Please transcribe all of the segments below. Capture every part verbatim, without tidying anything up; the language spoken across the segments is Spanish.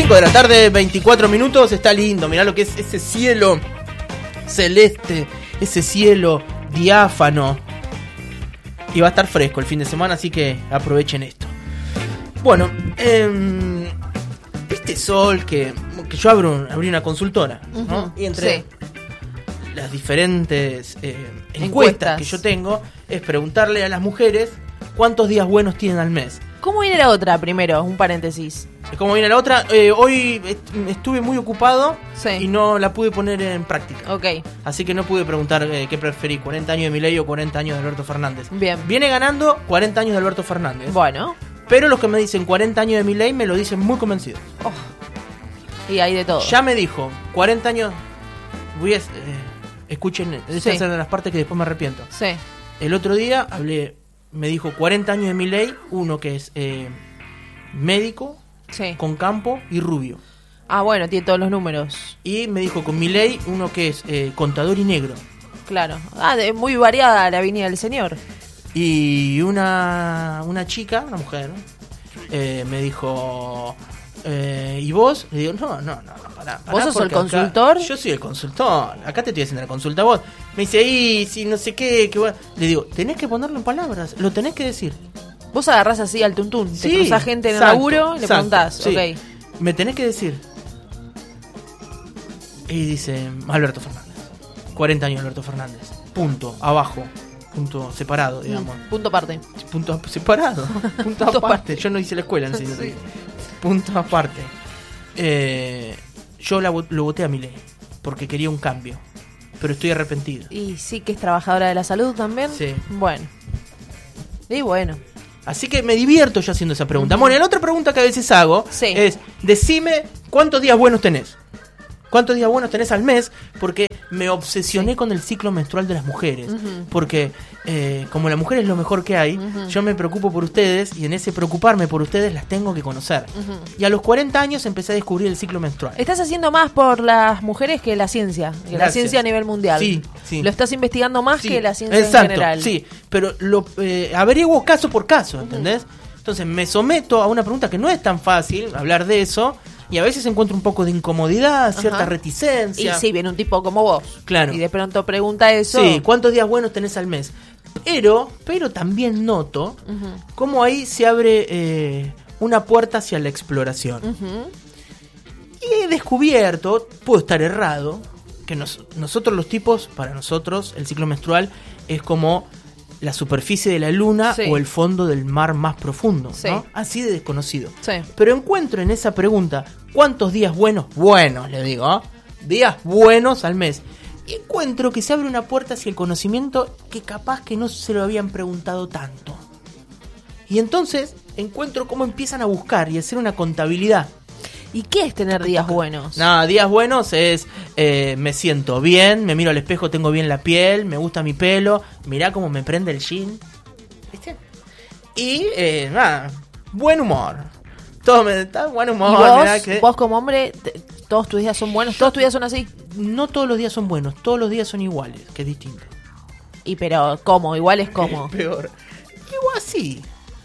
cinco de la tarde, veinticuatro minutos. Está lindo, mirá lo que es ese cielo celeste, ese cielo diáfano. Y va a estar fresco el fin de semana, así que aprovechen esto. Bueno, eh, este sol que, que yo abro, abrí una consultora, ¿no? Uh-huh, y entre sí. las diferentes eh, encuestas, Encuestas que yo tengo, es preguntarle a las mujeres cuántos días buenos tienen al mes. ¿Cómo viene la otra primero? Un paréntesis. ¿Cómo viene la otra? Eh, hoy est- estuve muy ocupado Sí. y no la pude poner en práctica. Ok, Así que no pude preguntar eh, qué preferí, cuarenta años de Milei o cuarenta años de Alberto Fernández. bien. Viene ganando cuarenta años de Alberto Fernández. Bueno. Pero los que me dicen cuarenta años de Milei me lo dicen muy convencidos. Oh. Y hay de todo. Ya me dijo, cuarenta años... Voy a... Eh, escuchen, esta Sí. es una de las partes que después me arrepiento. Sí. El otro día hablé, me dijo cuarenta años de Milei, uno que es eh, médico, Sí. con campo y rubio. Ah, bueno, tiene todos los números. Y me dijo con Milei uno que es eh, contador y negro. Claro. Ah, de, muy variada la avenida del señor. Y una, una chica, una mujer, eh, me dijo... Eh, ¿Y vos? Le digo, no, no, no, no pará, pará, ¿Vos sos el porque acá- consultor? Yo soy el consultor. Acá te estoy haciendo la consulta a vos. Me dice, ahí, si no sé qué, que vos-". Le digo, tenés que ponerlo en palabras, lo tenés que decir. Vos agarrás así al tuntún. Te Sí, cruzás gente en el exacto, laburo y le exacto, preguntás. sí. Ok. Me tenés que decir. Y dice, Alberto Fernández. cuarenta años Alberto Fernández. Punto, abajo. Punto separado, digamos. Mm, punto aparte. Punto separado. Punto Punto aparte. aparte. Yo no hice la escuela en sí. Sí. Punto aparte. Eh, yo la, vo- lo voté a Milei porque quería un cambio. Pero estoy arrepentido. Y sí que es trabajadora de la salud también. Sí. Bueno. Y bueno. Así que me divierto yo haciendo esa pregunta. Ujú. Bueno, y la otra pregunta que a veces hago Sí. es, decime cuántos días buenos tenés. ¿Cuántos días buenos tenés al mes? Porque me obsesioné Sí. con el ciclo menstrual de las mujeres. Ujú. Porque eh, como la mujer es lo mejor que hay, Ujú. yo me preocupo por ustedes y en ese preocuparme por ustedes las tengo que conocer. Ujú. Y a los cuarenta años empecé a descubrir el ciclo menstrual. Estás haciendo más por las mujeres que la ciencia. Que la Gracias. ciencia a nivel mundial. Sí, sí. Lo estás investigando más Sí, que la ciencia exacto, en general. Sí, pero lo eh, averiguo caso por caso, ¿entendés? Entonces me someto a una pregunta que no es tan fácil hablar de eso y a veces encuentro un poco de incomodidad, cierta Ajá. reticencia. Y sí, viene un tipo como vos. Claro. Y de pronto pregunta eso. Sí, ¿cuántos días buenos tenés al mes? Pero, pero también noto Ujú. cómo ahí se abre eh, una puerta hacia la exploración. Ujú. Y he descubierto, puedo estar errado, que nos- nosotros los tipos, para nosotros, el ciclo menstrual es como la superficie de la luna Sí. o el fondo del mar más profundo, Sí. ¿no? Así de desconocido. Sí. Pero encuentro en esa pregunta, ¿cuántos días buenos? Buenos, le digo, ¿ah? Días buenos al mes. Y encuentro que se abre una puerta hacia el conocimiento que capaz que no se lo habían preguntado tanto. Y entonces encuentro cómo empiezan a buscar y hacer una contabilidad. ¿Y qué es tener días buenos? Nada, días buenos es eh, me siento bien, me miro al espejo, tengo bien la piel, me gusta mi pelo, mirá cómo me prende el jean. ¿Viste? Y eh, nada, buen humor. Todo me está buen ¿Y humor. vos, mirá que- vos como hombre, te- todos tus días son buenos? ¿Todos tus días son así? No todos los días son buenos, todos los días son iguales, que es distinto. Y pero, ¿cómo? Igual es como. Peor. Igual sí.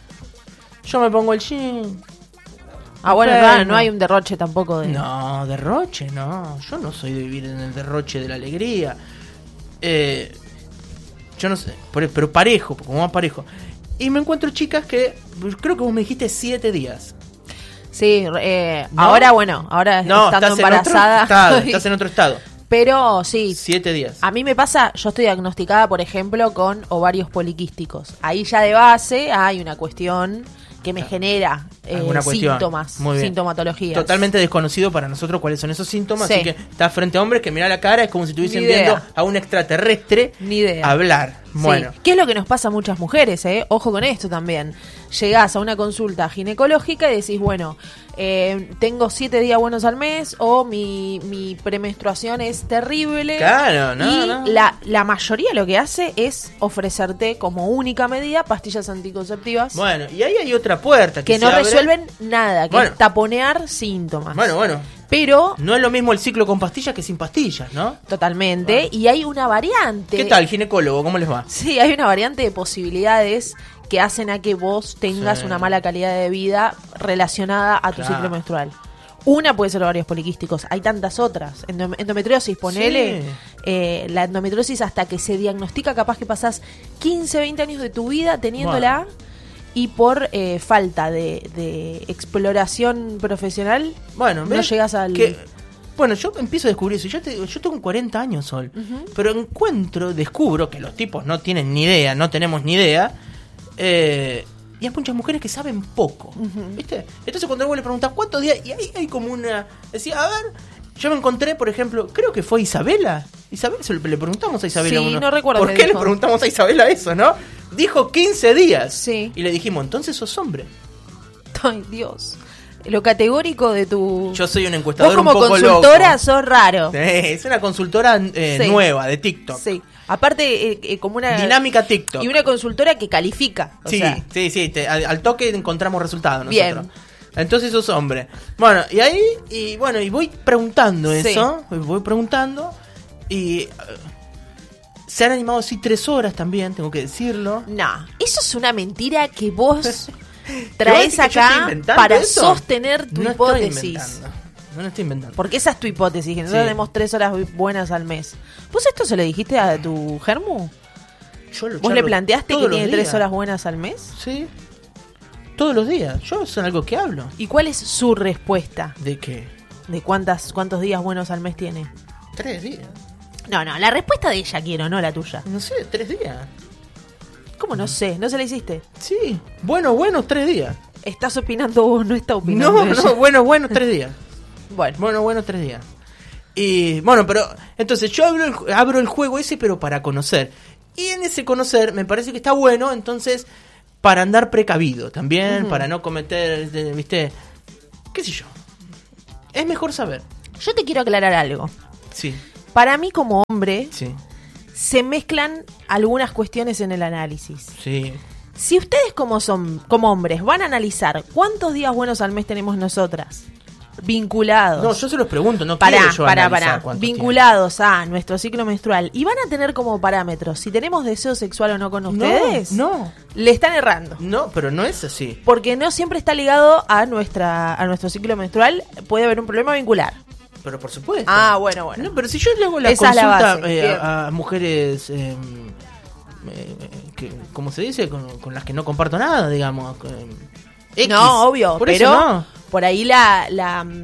Yo me pongo el jean. Ah, bueno, Bueno. no, no hay un derroche tampoco de. No, derroche, no. Yo no soy de vivir en el derroche de la alegría. Eh, yo no sé, por- pero parejo, como más parejo. Y me encuentro chicas que, creo que vos me dijiste siete días. Sí, eh, ¿No? ahora bueno, ahora No, estando estás en embarazada. otro estado. Estás en otro estado. Pero sí, Siete días. a mí me pasa, yo estoy diagnosticada, por ejemplo, con ovarios poliquísticos. Ahí ya de base hay una cuestión que me genera eh, Alguna cuestión. síntomas, Muy bien. sintomatologías. Totalmente desconocido para nosotros cuáles son esos síntomas. Sí. Así que estás frente a hombres que mirá la cara, es como si estuviesen Ni idea. viendo a un extraterrestre Ni idea. hablar. Sí. Bueno. ¿Qué es lo que nos pasa a muchas mujeres? Eh? Ojo con esto también. Llegás a una consulta ginecológica y decís, bueno, eh, tengo siete días buenos al mes o mi, mi premenstruación es terrible. Claro, no, y no. La, la mayoría lo que hace es ofrecerte como única medida pastillas anticonceptivas Bueno, y ahí hay otra puerta que, que se no abre. resuelven nada, que Bueno. es taponear síntomas. Bueno, bueno. Pero, No es lo mismo el ciclo con pastillas que sin pastillas, ¿no? totalmente, y hay una variante. ¿Qué tal, ginecólogo? ¿Cómo les va? Sí, hay una variante de posibilidades que hacen a que vos tengas Sí. una mala calidad de vida relacionada a tu Claro. ciclo menstrual. Una puede ser ovarios poliquísticos, hay tantas otras. Endom- endometriosis, ponele, Sí. eh, la endometriosis hasta que se diagnostica, capaz que pasás quince, veinte años de tu vida teniéndola, Bueno. y por eh, falta de, de exploración profesional, Bueno, no ¿ves? llegas al... Que, bueno, yo empiezo a descubrir eso. Yo, te, yo tengo cuarenta años, Sol. Ujú. Pero encuentro, descubro que los tipos no tienen ni idea, no tenemos ni idea. Eh, y hay muchas mujeres que saben poco. Ujú. ¿Viste? Entonces cuando vos le preguntás cuántos días, y ahí hay como una... Decía, a ver, yo me encontré, por ejemplo, creo que fue Isabela. Isabela, se le, le preguntamos a Isabela. Sí, uno, no recuerdo ¿Por qué qué le dijo. preguntamos a Isabela eso, no? Dijo quince días. Sí. Y le dijimos, entonces sos hombre. Ay, Dios. Lo categórico de tu... Yo soy un Vos encuestador como un poco consultora loco. sos raro. Eh, es una consultora eh, Sí. nueva de TikTok. Sí. Aparte, eh, eh, como una... Dinámica TikTok. Y una consultora que califica. O Sí, sea, sí, sí. te- al, al toque encontramos resultados Bien. nosotros. Entonces sos hombre. Bueno, y ahí, y bueno, y voy preguntando Sí. eso. Voy preguntando. Y eh, se han animado así tres horas también, tengo que decirlo. no, eso es una mentira que vos ¿Que traes vos decís que yo estoy acá inventando para eso? sostener tu No estoy hipótesis. inventando. No lo estoy inventando. Porque esa es tu hipótesis, que nosotros Sí. tenemos tres horas buenas al mes. ¿Vos esto se lo dijiste a tu germu? Yo lo ¿Vos le charlo planteaste que todos los tiene tres días. horas buenas al mes? Sí. Todos los días. Yo es algo que hablo. ¿Y cuál es su respuesta ¿De qué? de cuántas cuántos días buenos al mes tiene? Tres días. No, no, la respuesta de ella quiero, no la tuya. No sé, tres días. ¿Cómo no sé? ¿No se la hiciste? Sí. Bueno, bueno, tres días. Estás opinando vos, no está opinando No, ella. no, bueno, bueno, tres días. Bueno, Bueno, bueno, tres días. Y bueno, pero entonces yo abro el, ju- abro el juego ese, pero para conocer. Y en ese conocer me parece que está bueno, entonces, para andar precavido también, Ujú. para no cometer, este, viste, qué sé yo. Es mejor saber. yo te quiero aclarar algo. Sí, Para mí como hombre sí, se mezclan algunas cuestiones en el análisis. sí. Si ustedes como son como hombres van a analizar cuántos días buenos al mes tenemos nosotras vinculados No, yo se los pregunto, no para, quiero yo para, analizar para, cuánto vinculados a nuestro ciclo menstrual y van a tener como parámetros si tenemos deseo sexual o no con tiempo. ustedes, No, le están errando. no, no, pero no es así. Porque no siempre está ligado a nuestra a nuestro ciclo menstrual, puede haber un problema vincular. Pero por supuesto. Ah, bueno, bueno. No, pero si yo le hago la Esa es la consulta base, eh, bien. a, a mujeres, eh, eh, que, ¿cómo se dice? Con, con las que no comparto nada, digamos. eh, X. No, obvio, Por pero eso no. por ahí la la mm,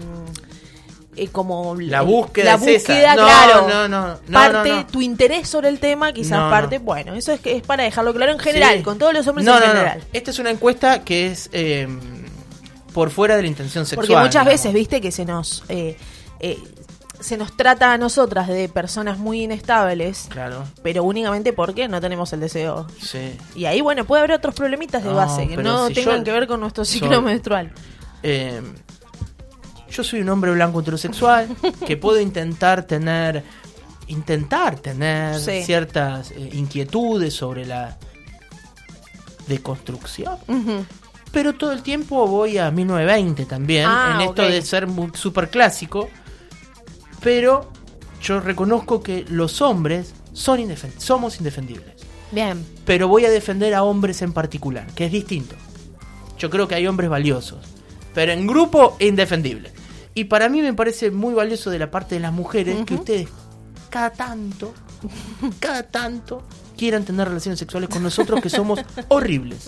eh, como La el- búsqueda la es esa. búsqueda, No, claro, no, no, no, parte no, no. tu interés sobre el tema, quizás No, parte, no. bueno, eso es que es para dejarlo claro en general, Sí. con todos los hombres No, en no, no. general. Esta es una encuesta que es eh, por fuera de la intención sexual. Porque muchas digamos. veces, viste, que se nos eh, eh, se nos trata a nosotras de personas muy inestables, Claro, pero únicamente porque no tenemos el deseo. sí. Y ahí, bueno, puede haber otros problemitas de No, base que pero no si tengan yo que ver con nuestro ciclo soy- menstrual. Eh, yo soy un hombre blanco heterosexual que puedo intentar tener intentar tener Sí. ciertas eh, inquietudes sobre la deconstrucción, Ujú. pero todo el tiempo voy a mil novecientos veinte también Ah, en esto ok. de ser muy súper clásico, pero yo reconozco que los hombres son indefen- somos indefendibles. Bien. Pero voy a defender a hombres en particular, que es distinto. Yo creo que hay hombres valiosos, pero en grupo indefendible. Y para mí me parece muy valioso de la parte de las mujeres que Ujú. ustedes cada tanto, cada tanto quieran tener relaciones sexuales con nosotros que somos horribles.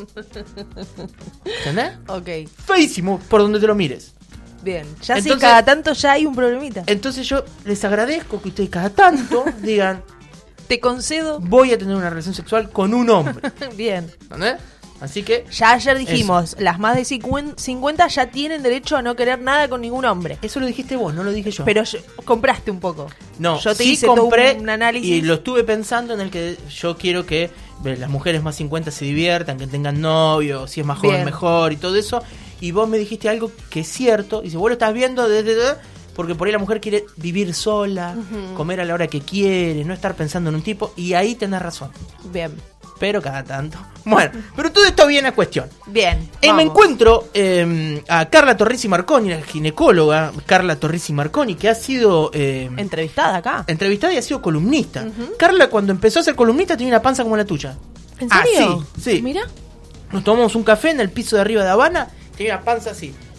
¿Entendés? Ok. Feísimo por donde te lo mires. Bien. Ya si Entonces- cada tanto ya hay un problemita. Entonces yo les agradezco que ustedes cada tanto digan, Te concedo. voy a tener una relación sexual con un hombre. Bien. ¿Entendés? Así que Ya ayer dijimos, las más de cincuenta ya tienen derecho a no querer nada con ningún hombre. eso lo dijiste vos, no lo dije yo. Pero yo- compraste un poco. No, yo te sí hice compré todo un análisis. y lo estuve pensando en el que yo quiero que eh, las mujeres más cincuenta se diviertan, que tengan novio, si es más joven Bien. mejor y todo eso. Y vos me dijiste algo que es cierto. Y si vos lo estás viendo desde... Porque por ahí la mujer quiere vivir sola, Ujú. comer a la hora que quiere, no estar pensando en un tipo. Y ahí tenés razón. Bien. Pero cada tanto. Bueno, pero todo esto viene a cuestión. Bien. Eh, me vamos. encuentro eh, a Carla Torrisi Marconi, la ginecóloga Carla Torrisi Marconi, que ha sido eh, Entrevistada acá. entrevistada y ha sido columnista. Ujú. Carla, cuando empezó a ser columnista, tenía una panza como la tuya. ¿En Ah, serio? sí, sí. Mira. Nos tomamos un café en el piso de arriba de Habana, tenía una panza así.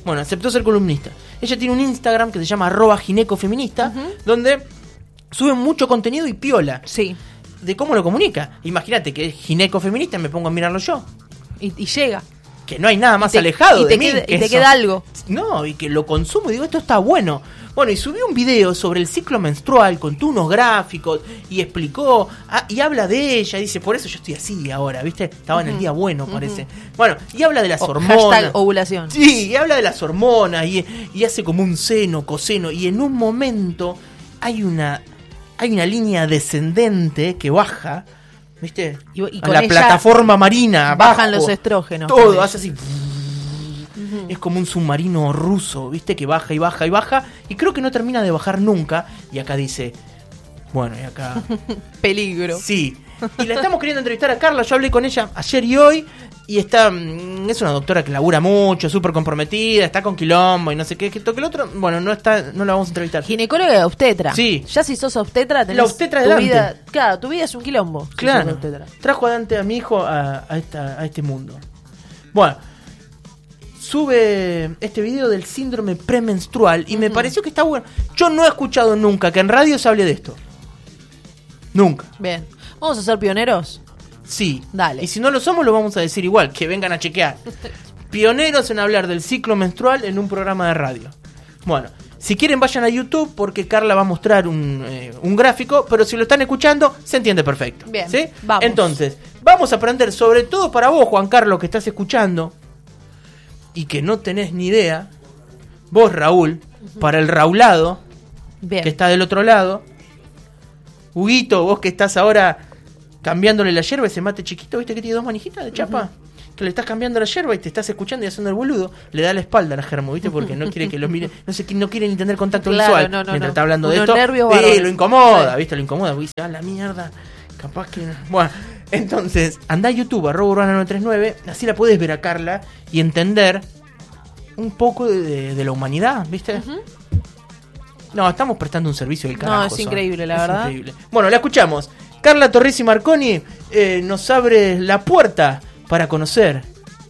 Bueno, aceptó ser columnista. Ella tiene un Instagram que se llama arroba ginecofeminista, uh-huh. donde sube mucho contenido y piola. Sí. De cómo lo comunica. Imagínate que es ginecofeminista y me pongo a mirarlo yo. Y, y llega. Que no hay nada más te, alejado y te de mí. Queda, que y te eso. queda algo. No, y que lo consumo y digo, esto está bueno. Bueno, y subió un video sobre el ciclo menstrual, contó unos gráficos y explicó, ah, y habla de ella, y dice, por eso yo estoy así ahora, ¿viste? Estaba uh-huh. en el día bueno, parece. Uh-huh. Bueno, y habla de las o, hormonas. Hashtag ovulación. Sí, y habla de las hormonas, y, y hace como un seno, coseno, y en un momento hay una, hay una línea descendente que baja, ¿viste? Y, y con la plataforma marina, bajan abajo, los estrógenos. Todo, hace así... Es como un submarino ruso, ¿viste? Que baja y baja y baja. Y creo que no termina de bajar nunca. Y acá dice... Bueno, y acá... Peligro. Sí. Y la estamos queriendo entrevistar a Carla. Yo hablé con ella ayer y hoy. Y está... Es una doctora que labura mucho, súper comprometida. Está con quilombo y no sé qué. Que toque el otro... Bueno, no está no la vamos a entrevistar. Ginecóloga y obstetra. Sí. Ya si sos obstetra... Tenés la obstetra tu de vida, Dante. Claro, tu vida es un quilombo. Claro. Si trajo a Dante, a mi hijo, a, a, esta, a este mundo. Bueno... Sube este video del síndrome premenstrual y uh-huh. me pareció que está bueno. Yo no he escuchado nunca que en radio se hable de esto. Nunca. Bien. ¿Vamos a ser pioneros? Sí. Dale. Y si no lo somos, lo vamos a decir igual. Que vengan a chequear. Pioneros en hablar del ciclo menstrual en un programa de radio. Bueno, si quieren vayan a YouTube porque Carla va a mostrar un, eh, un gráfico. Pero si lo están escuchando, se entiende perfecto. Bien, ¿sí? vamos. Entonces, vamos a aprender sobre todo para vos, Juan Carlos, que estás escuchando. Y que no tenés ni idea, vos Raúl, uh-huh. para el Raulado, Bien. que está del otro lado, Huguito, vos que estás ahora cambiándole la yerba, ese mate chiquito, viste que tiene dos manijitas de chapa, uh-huh. que le estás cambiando la yerba y te estás escuchando y haciendo el boludo, le da la espalda a la germo, viste, porque no quiere que lo mire, no sé, no quiere ni tener contacto claro, visual no, no, mientras no. está hablando Uno de esto, eh, lo incomoda, sí. viste, lo incomoda, porque dice, ah, la mierda, capaz que... Bueno, entonces, andá a YouTube, arroba urbana nueve tres nueve, así la podés ver a Carla y entender un poco de, de, de la humanidad, ¿viste? Uh-huh. No, estamos prestando un servicio del carajo. No, es increíble, la es verdad. Increíble. Bueno, la escuchamos. Carla Torresi Marconi eh, nos abre la puerta para conocer,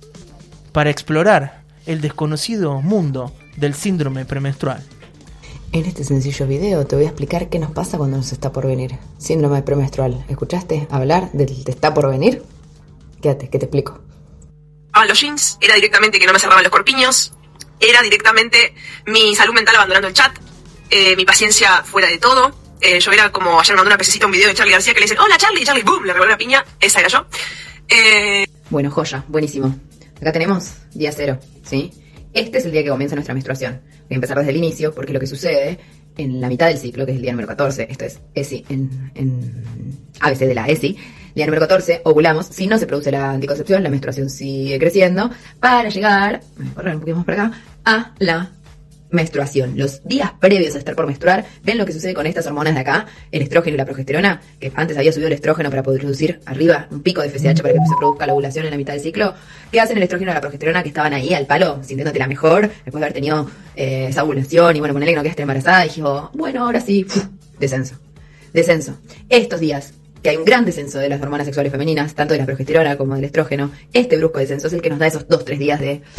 para explorar el desconocido mundo del síndrome premenstrual. En este sencillo video te voy a explicar qué nos pasa cuando nos está por venir. Síndrome premenstrual. ¿Escuchaste hablar del te está por venir? Quédate, que te explico. Los jeans, era directamente que no me cerraban los corpiños, era directamente mi salud mental abandonando el chat, eh, mi paciencia fuera de todo, eh, yo era como, ayer me mandó una pececita un video de Charlie García que le dicen, hola Charlie, Charlie, boom, le revolvió la piña, esa era yo. Eh... Bueno, joya, buenísimo. Acá tenemos día cero, ¿sí? Este es el día que comienza nuestra menstruación. Voy a empezar desde el inicio, porque lo que sucede en la mitad del ciclo, que es el día número catorce, esto es E S I en, en A B C de la E S I, día número catorce, ovulamos, si no se produce la anticoncepción, la menstruación sigue creciendo, para llegar, voy a correr un poquito más para acá, a la menstruación. Los días previos a estar por menstruar, ven lo que sucede con estas hormonas de acá, el estrógeno y la progesterona, que antes había subido el estrógeno para poder producir arriba un pico de F S H para que se produzca la ovulación en la mitad del ciclo. ¿Qué hacen el estrógeno y la progesterona que estaban ahí al palo, sintiéndote la mejor, después de haber tenido eh, esa ovulación y bueno, ponele que no quedaste embarazada? Y dijo, bueno, ahora sí, ¡puf! descenso. Descenso. Estos días que hay un gran descenso de las hormonas sexuales femeninas, tanto de la progesterona como del estrógeno, este brusco descenso es el que nos da esos dos, tres días de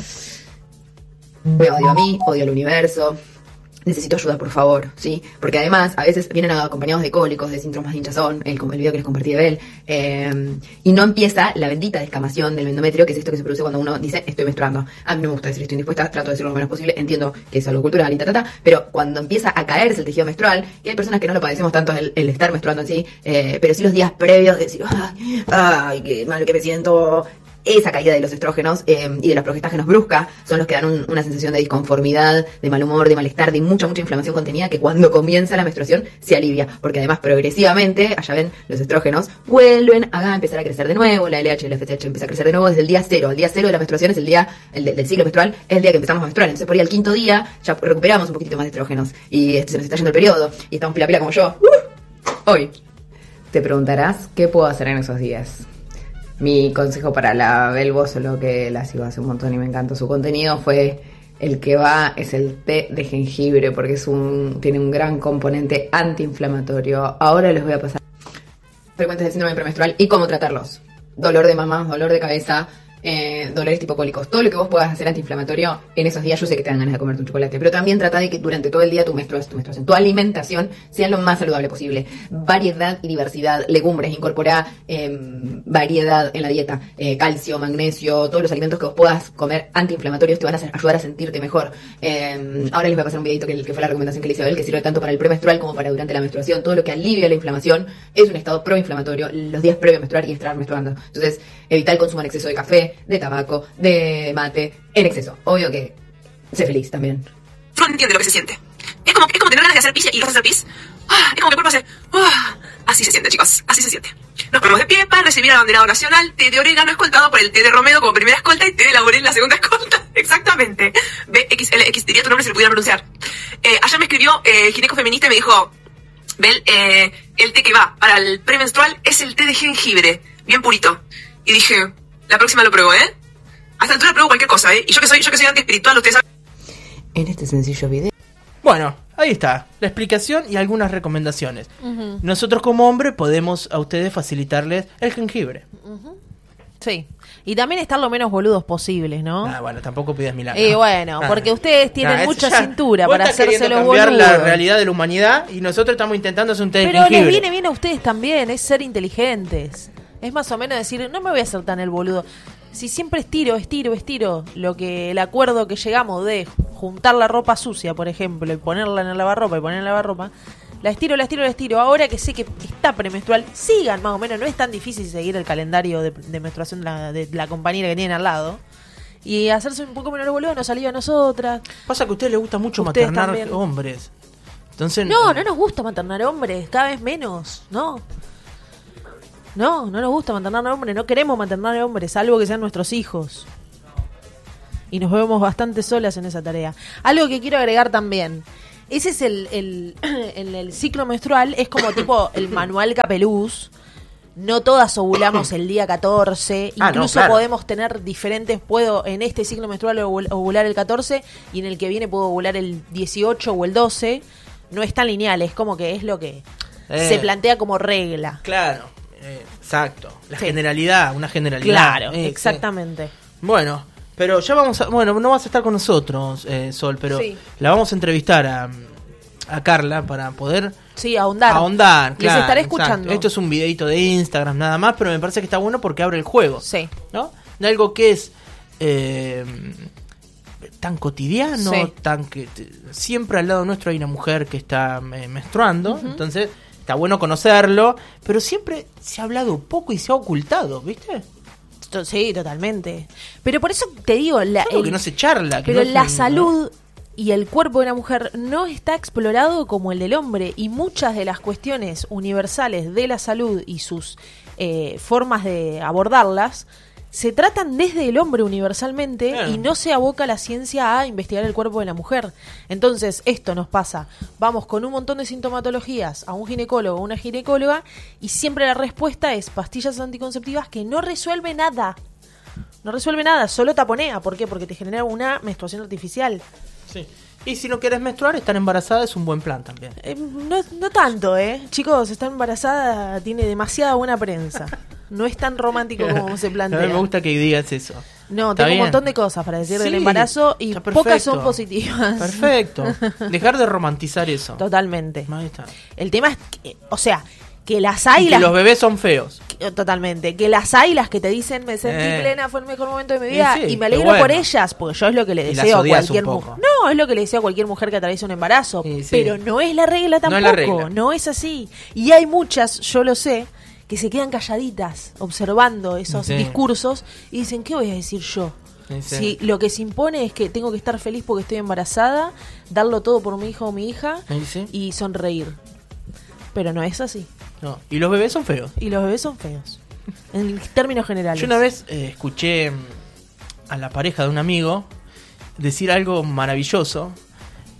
me odio a mí, odio al universo, necesito ayuda por favor, ¿sí? Porque además a veces vienen acompañados de cólicos, de síntomas de hinchazón, el, el video que les compartí de Bel, eh, y no empieza la bendita descamación del endometrio, que es esto que se produce cuando uno dice estoy menstruando. A mí no me gusta decir estoy indispuesta, trato de decirlo lo menos posible, entiendo que es algo cultural y ta, ta, ta, pero cuando empieza a caerse el tejido menstrual, que hay personas que no lo padecemos tanto el, el estar menstruando en sí, eh, pero sí los días previos de decir, ay, ay, qué mal que me siento. Esa caída de los estrógenos eh, y de los progestágenos brusca son los que dan un, una sensación de disconformidad, de mal humor, de malestar, de mucha, mucha inflamación contenida que cuando comienza la menstruación se alivia. Porque además progresivamente, allá ven, los estrógenos vuelven a empezar a crecer de nuevo, la L H y la F S H empieza a crecer de nuevo desde el día cero. El día cero de la menstruación es el día el de, del ciclo menstrual, es el día que empezamos a menstruar. Entonces por ahí al quinto día ya recuperamos un poquito más de estrógenos y este, se nos está yendo el periodo y estamos pila pila como yo. Uh, hoy. Te preguntarás qué puedo hacer en esos días. Mi consejo para la Belbo, solo que la sigo hace un montón y me encanta su contenido, fue el que va, es el té de jengibre, porque es un tiene un gran componente antiinflamatorio. Ahora les voy a pasar frecuentes del síndrome premenstrual y cómo tratarlos. Dolor de mamá, dolor de cabeza, eh, dolores tipo cólicos, todo lo que vos puedas hacer antiinflamatorio en esos días, yo sé que te dan ganas de comerte un chocolate, pero también trata de que durante todo el día tu menstruación, tu, menstruación, tu alimentación sea lo más saludable posible. Variedad y diversidad, legumbres, incorpora eh, variedad en la dieta, eh, calcio, magnesio, todos los alimentos que vos puedas comer antiinflamatorios te van a hacer, ayudar a sentirte mejor. Eh, ahora les voy a pasar un videito que, que fue la recomendación que le hice a Abel, que sirve tanto para el premenstrual como para durante la menstruación. Todo lo que alivia la inflamación es un estado proinflamatorio los días previo a menstruar y estar menstruando. Entonces, evitar el consumo en exceso de café, de tabaco, de mate, en exceso. Obvio que sé feliz también. No entiende lo que se siente. Es como, es como tener ganas de hacer pis y vas a hacer pis. Ah, es como que el cuerpo hace... Ah, así se siente, chicos. Así se siente. Nos ponemos de pie para recibir al abanderado nacional, té de orégano escoltado por el té de romero como primera escolta y té de laurel la segunda escolta. Exactamente. B X L X, diría tu nombre si lo pudiera pronunciar. Eh, ayer me escribió eh, gineco feminista y me dijo... Bel, eh, el té que va para el premenstrual es el té de jengibre, bien purito. Y dije, la próxima lo pruebo, ¿eh? A esta altura pruebo cualquier cosa, ¿eh? Y yo que soy, yo que soy anti-espiritual, ustedes saben. En este sencillo video. Bueno, ahí está, la explicación y algunas recomendaciones. Uh-huh. Nosotros como hombre podemos a ustedes facilitarles el jengibre. Uh-huh. Sí, y también estar lo menos boludos posibles, ¿no? Ah, bueno, tampoco pidas milagros. Y bueno, ah. porque ustedes tienen nah, mucha ya, cintura para hacerse los boludos. Cambiar la boludos. realidad de la humanidad y nosotros estamos intentando hacer un té de Pero jengibre. les viene bien a ustedes también, es ser inteligentes. Es más o menos decir, no me voy a hacer tan el boludo. Si siempre estiro, estiro, estiro, lo que el acuerdo que llegamos de juntar la ropa sucia, por ejemplo, y ponerla en el lavarropa y poner en el lavarropa, la estiro, la estiro, la estiro. Ahora que sé que está premenstrual, sigan más o menos. No es tan difícil seguir el calendario de, de menstruación de la, de la compañera que tienen al lado. Y hacerse un poco menos el boludo, nos salía a nosotras. Pasa que a ustedes les gusta mucho ustedes maternar también. Hombres. Entonces, no, no nos gusta maternar hombres, cada vez menos, ¿no? No, no nos gusta maternar hombres, no queremos maternar hombres, salvo que sean nuestros hijos. Y nos vemos bastante solas en esa tarea. Algo que quiero agregar también. Ese es el, el, el, el ciclo menstrual, es como tipo el manual Capeluz. No todas ovulamos el día catorce, ah, incluso no, claro. podemos tener diferentes, puedo en este ciclo menstrual ovular el catorce y en el que viene puedo ovular el dieciocho o el doce. No es tan lineal, es como que es lo que eh, se plantea como regla. Claro, eh, exacto. La sí. generalidad, una generalidad. Claro, eh, exactamente. Sí. Bueno, pero ya vamos a... Bueno, no vas a estar con nosotros, eh, Sol, pero sí. la vamos a entrevistar a, a Carla para poder... Sí, ahondar. Ahondar, claro. Les estaré escuchando. Exacto. Esto es un videito de Instagram nada más, pero me parece que está bueno porque abre el juego. Sí. ¿No? De algo que es... Eh, tan cotidiano, sí. tan que t- siempre al lado nuestro hay una mujer que está eh, menstruando, uh-huh. entonces está bueno conocerlo, pero siempre se ha hablado poco y se ha ocultado, ¿viste? Sí, totalmente. Pero por eso te digo, la, el, que no se charla. Que pero no la se, salud y el cuerpo de una mujer no está explorado como el del hombre, y muchas de las cuestiones universales de la salud y sus eh, formas de abordarlas se tratan desde el hombre universalmente, yeah. y no se aboca la ciencia a investigar el cuerpo de la mujer. Entonces, esto nos pasa. Vamos con un montón de sintomatologías a un ginecólogo o una ginecóloga y siempre la respuesta es pastillas anticonceptivas que no resuelve nada. No resuelve nada, solo taponea. ¿Por qué? Porque te genera una menstruación artificial. Sí. Y si no quieres menstruar, estar embarazada es un buen plan también. Eh, no, no tanto, ¿eh? Chicos, estar embarazada tiene demasiada buena prensa. No es tan romántico como se plantea. A mí me gusta que digas eso. No, tengo bien. un montón de cosas para decir sí, del embarazo y pocas son positivas. Perfecto. Dejar de romantizar eso. Totalmente. Ahí está. El tema es que, o sea, que las hay... Y que las, los bebés son feos. Que, totalmente. Que las hay las que te dicen, me sentí eh. plena, fue el mejor momento de mi vida. Sí, sí, y me alegro bueno. por ellas, porque yo es lo que le deseo a cualquier mujer. No, es lo que le deseo a cualquier mujer que atraviesa un embarazo. Sí, sí. Pero no es la regla tampoco. No es, la regla. No es así. Y hay muchas, yo lo sé, que se quedan calladitas observando esos sí. discursos y dicen, ¿qué voy a decir yo? Sí, sí. Si lo que se impone es que tengo que estar feliz porque estoy embarazada, darlo todo por mi hijo o mi hija sí, sí. y sonreír. Pero no es así. No. Y los bebés son feos. Y los bebés son feos. En términos generales. Yo una vez eh, escuché a la pareja de un amigo decir algo maravilloso,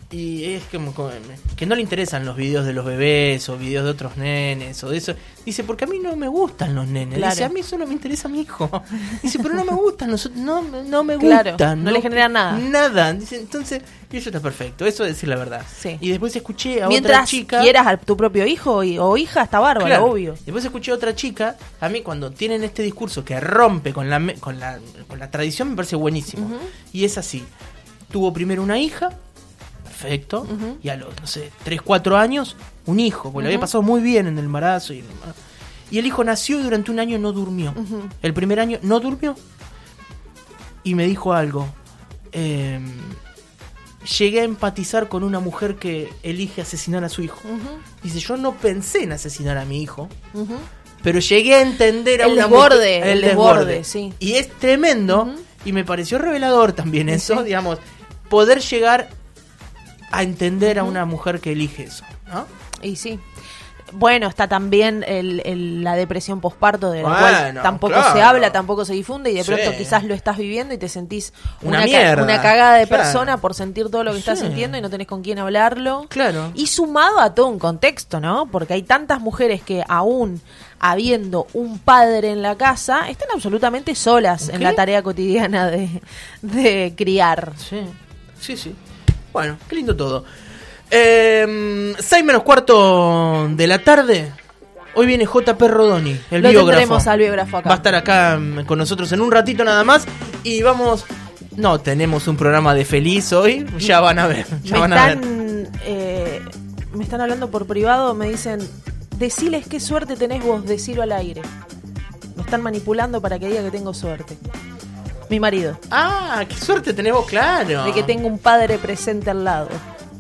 Y es como, como que no le interesan los videos de los bebés o videos de otros nenes o de eso. Dice, porque a mí no me gustan los nenes. Claro. Dice, a mí solo me interesa mi hijo. Dice, pero no me gustan, los, no, no me Claro, gustan. no le generan nada. Nada. Dice, entonces, y eso está perfecto. Eso es decir la verdad. Sí. Y después escuché a Mientras otra chica. quieras a tu propio hijo y, o hija, está bárbaro, Claro. obvio. Después escuché a otra chica. A mí, cuando tienen este discurso que rompe con la, me- con la, con la tradición, me parece buenísimo. Ujú. Y es así. Tuvo primero una hija. Perfecto. Ujú. Y a los, no sé, tres, cuatro años, un hijo. Porque le había Ujú. pasado muy bien en el embarazo. Y, y el hijo nació y durante un año no durmió. Ujú. El primer año no durmió. Y me dijo algo. Eh, llegué a empatizar con una mujer que elige asesinar a su hijo. Ujú, Dice, yo no pensé en asesinar a mi hijo. ujú. Pero llegué a entender a El una desborde, mujer- el desborde, sí. Y es tremendo. Ujú. Y me pareció revelador también eso, Sí. digamos, poder llegar a entender a Ujú. una mujer que elige eso, ¿no? Y sí. Bueno, está también el, el- la depresión posparto, de la Bueno, cual tampoco claro. se habla, tampoco se difunde, y de Sí. pronto quizás lo estás viviendo y te sentís Una una, ca- mierda. una cagada de Claro. persona por sentir todo lo que estás Sí. sintiendo y no tenés con quién hablarlo. Claro. Y sumado a todo un contexto, ¿no? Porque hay tantas mujeres que aún habiendo un padre en la casa, están absolutamente solas ¿Un en qué? la tarea cotidiana de, de criar. Sí, sí, sí. Bueno, qué lindo todo. Eh, seis menos cuarto de la tarde. Hoy viene J P Rodoni, el Lo biógrafo. tendremos al biógrafo acá. Va a estar acá mm, con nosotros en un ratito nada más. Y vamos... No, tenemos un programa de feliz hoy. Ya van a ver. Ya Me van a ver. están, eh, me están hablando por privado, me dicen, deciles qué suerte tenés vos, decilo al aire. Me están manipulando para que diga que tengo suerte. Mi marido, Ah, qué suerte tenemos, claro. de que tengo un padre presente al lado.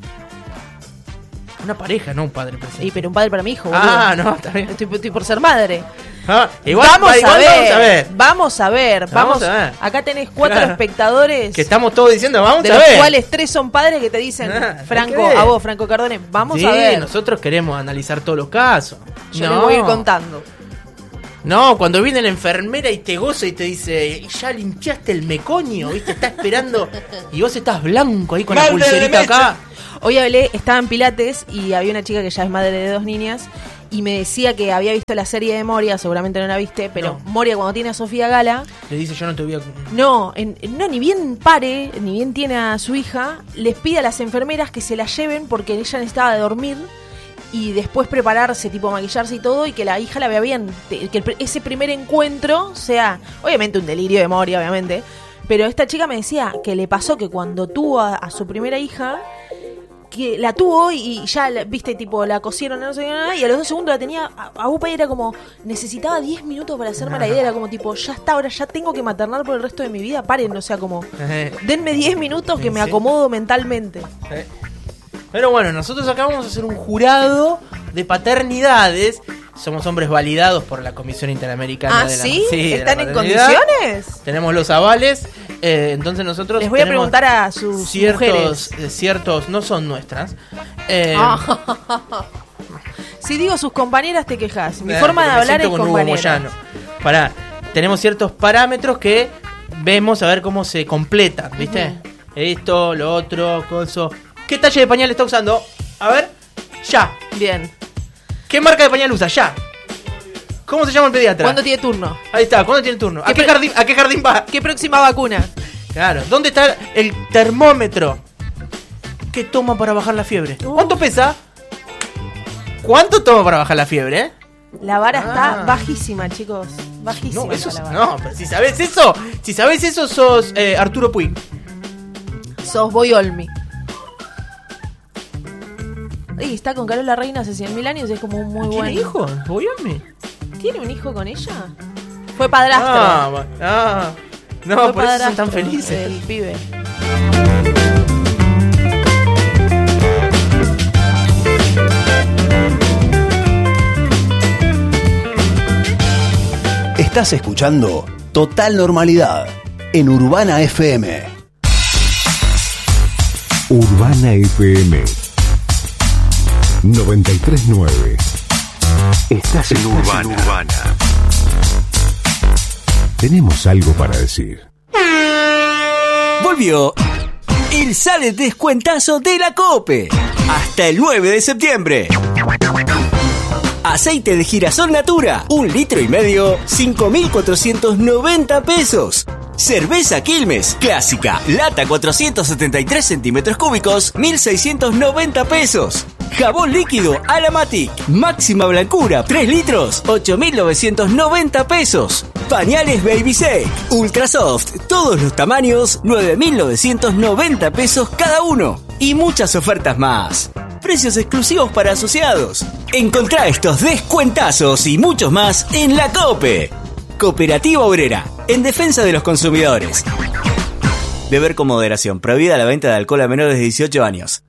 Una pareja, no un padre presente. Y pero un padre para mi hijo, Ah, boludo. no, está bien. Estoy, estoy por ser madre. Ah, igual, vamos, igual a ver, vamos a ver. vamos a ver, Vamos vamos a ver. Acá tenés cuatro Claro. espectadores, Que estamos todos diciendo, vamos de a los ver. cuales tres son padres que te dicen, Ah, hay Franco, que ver. a vos, Franco Cardone, vamos Sí, a ver. nosotros queremos analizar todos los casos. Yo no. les voy a ir contando. No, cuando viene la enfermera y te goza y te dice, ya limpiaste el meconio, ¿viste? Está esperando. Y vos estás blanco ahí con la pulserita acá. Hoy hablé, estaba en Pilates y había una chica que ya es madre de dos niñas y me decía que había visto la serie de Moria, seguramente no la viste, pero No. Moria cuando tiene a Sofía Gala, Le dice, yo no te voy a... no, en- no, ni bien pare, ni bien tiene a su hija, les pide a las enfermeras que se la lleven porque ella necesitaba de dormir y después prepararse, tipo maquillarse y todo, y que la hija la vea bien, Te- que el pr- ese primer encuentro sea, obviamente un delirio de Moria, obviamente, pero esta chica me decía que le pasó que cuando tuvo a, a su primera hija, que la tuvo y ya, la- viste, tipo, la cosieron, no sé qué, nada, y a los dos segundos la tenía a, a upa y era como, necesitaba diez minutos para hacerme la idea, era como tipo, ya está, ahora ya tengo que maternar por el resto de mi vida, paren, o sea, como, denme diez minutos que me Sí. acomodo mentalmente. Eh. Pero bueno, nosotros acá vamos a hacer un jurado de paternidades. Somos hombres validados por la Comisión Interamericana ¿Ah, de la sí? de la ¿Están en paternidad. condiciones? Tenemos los avales. eh, entonces nosotros Les voy a tenemos preguntar a sus ciertos, mujeres. eh, ciertos no son nuestras. Eh, Ah. Si digo sus compañeras te quejas. Mi eh, forma de porque me hablar es siento con Hugo compañera. Moyano. Pará, tenemos ciertos parámetros que vemos a ver cómo se completan, ¿viste? Esto, lo otro, coso. ¿Qué talla de pañal está usando? A ver, ya. Bien. ¿Qué marca de pañal usa? Ya. ¿Cómo se llama el pediatra? ¿Cuándo tiene turno? Ahí está, ¿cuándo tiene el turno? ¿A ¿Qué qué, pre- jardín, ¿A qué jardín va? ¿Qué próxima vacuna? Claro, ¿dónde está el termómetro? ¿Qué toma para bajar la fiebre? ¿Cuánto pesa? ¿Cuánto toma para bajar la fiebre, eh? La vara Ah. está bajísima, chicos. Bajísima. No, eso está es- la vara. no, pero si sabes eso, si sabes eso sos eh, Arturo Puig. Sos Boy Olmi. Y está con Carola Reina hace cien mil años y es como un muy ¿Tiene buen. hijo? ¿Voy a mí? ¿Tiene un hijo con ella? Fue padrastro. Ah, ma- ah. No, Fue por eso son padrastro tan felices. del pibe. Estás escuchando Total Normalidad en Urbana F M. Urbana F M noventa y tres punto nueve. Estás en Urbana. Tenemos algo para decir. Volvió El sale descuentazo de la COPE. Hasta el nueve de septiembre. Aceite de girasol Natura, un litro y medio, cinco mil cuatrocientos noventa pesos. Cerveza Quilmes, clásica, lata cuatrocientos setenta y tres centímetros cúbicos, mil seiscientos noventa pesos. Jabón líquido Alamatic, máxima blancura, tres litros, ocho mil novecientos noventa pesos. Pañales Baby Sec, Ultra Soft, todos los tamaños, nueve mil novecientos noventa pesos cada uno. Y muchas ofertas más. Precios exclusivos para asociados. Encontrá estos descuentazos y muchos más en la COPE. Cooperativa Obrera, en defensa de los consumidores. Beber con moderación. Prohibida la venta de alcohol a menores de dieciocho años.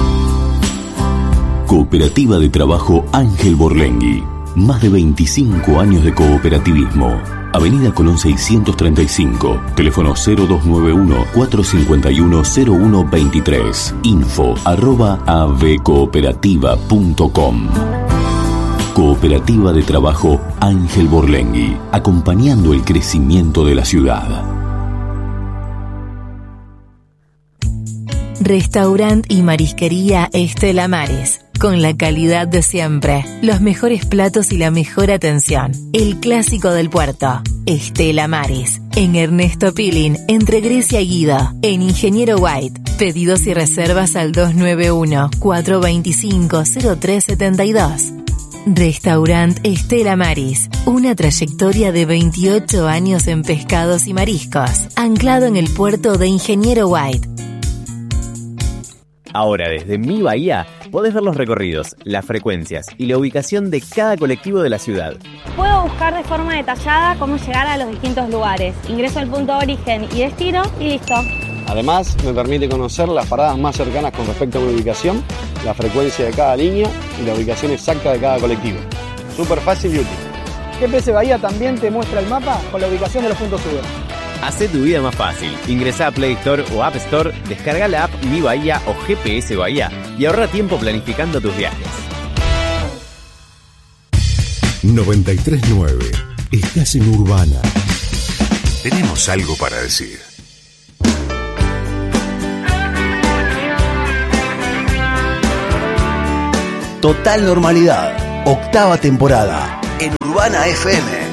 Cooperativa de Trabajo Ángel Borlengui. Más de veinticinco años de cooperativismo. Avenida Colón seiscientos treinta y cinco. Teléfono cero dos nueve uno, cuatro cinco uno, cero uno dos tres. Info arroba avcooperativa punto com. Cooperativa de Trabajo Ángel Borlengui. Acompañando el crecimiento de la ciudad. Restaurant y marisquería Estela Maris. Con la calidad de siempre, los mejores platos y la mejor atención. El clásico del puerto, Estela Maris. En Ernesto Pilín, entre Grecia y Guido. En Ingeniero White. Pedidos y reservas al dos nueve uno, cuatro dos cinco, cero tres siete dos. Restaurant Estela Maris. Una trayectoria de veintiocho años en pescados y mariscos. Anclado en el puerto de Ingeniero White. Ahora, desde Mi Bahía, podés ver los recorridos, las frecuencias y la ubicación de cada colectivo de la ciudad. Puedo buscar de forma detallada cómo llegar a los distintos lugares. Ingreso al punto de origen y destino y listo. Además, me permite conocer las paradas más cercanas con respecto a mi ubicación, la frecuencia de cada línea y la ubicación exacta de cada colectivo. Súper fácil y útil. G P S Bahía también te muestra el mapa con la ubicación de los puntos sube. Hacé tu vida más fácil. Ingresá a Play Store o App Store, descarga la app Mi Bahía o G P S Bahía y ahorra tiempo planificando tus viajes. noventa y tres punto nueve. Estás en Urbana. Tenemos algo para decir. Total Normalidad, octava temporada, en Urbana F M.